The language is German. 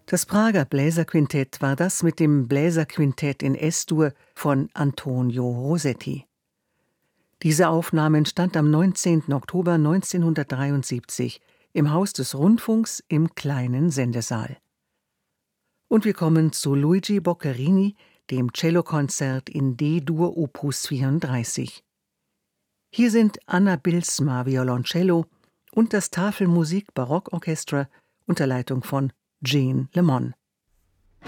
Das Prager Bläserquintett war das mit dem Bläserquintett in S-Dur von Antonio Rossetti. Diese Aufnahme entstand am 19. Oktober 1973 im Haus des Rundfunks im kleinen Sendesaal. Und wir kommen zu Luigi Boccherini, dem Cellokonzert in D-Dur Opus 34. Hier sind Anna Bilsma Violoncello und das Tafelmusik Barockorchester unter Leitung von Jean Le Mon.